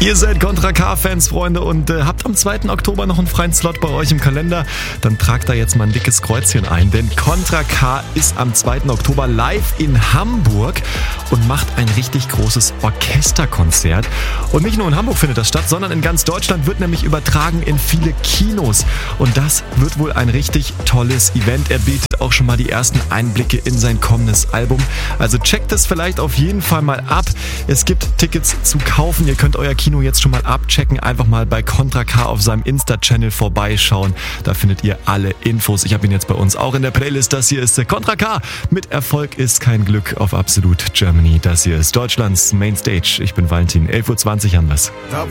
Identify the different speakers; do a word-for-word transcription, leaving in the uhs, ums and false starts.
Speaker 1: Ihr seid Contra K-Fans, Freunde, und äh, habt am zweiten Oktober noch einen freien Slot bei euch im Kalender. Dann tragt da jetzt mal ein dickes Kreuzchen ein, denn Contra K ist am zweiten Oktober live in Hamburg und macht ein richtig großes Orchesterkonzert. Und nicht nur in Hamburg findet das statt, sondern in ganz Deutschland wird nämlich übertragen in viele Kinos. Und das wird wohl ein richtig tolles Event. Er bietet auch schon mal die ersten Einblicke in sein kommendes Album. Also checkt es vielleicht auf jeden Fall mal ab. Es gibt Tickets zu kaufen. Ihr könnt euer Kino jetzt schon mal abchecken. Einfach mal bei Contra K auf seinem Insta-Channel vorbeischauen. Da findet ihr alle Infos. Ich habe ihn jetzt bei uns auch in der Playlist. Das hier ist Contra K. Mit Erfolg ist kein Glück auf Absolut Germany. Das hier ist Deutschlands Mainstage. Ich bin Valentin. elf Uhr zwanzig haben wir's.